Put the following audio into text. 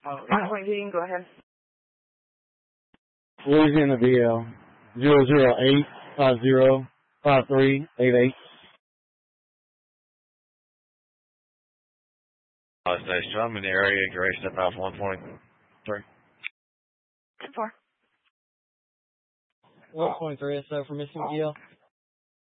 Point G, go ahead. Louisiana VL 008505388. Station. I'm in the area. Gray step out 123. 4. 1.3 SO for missing GL.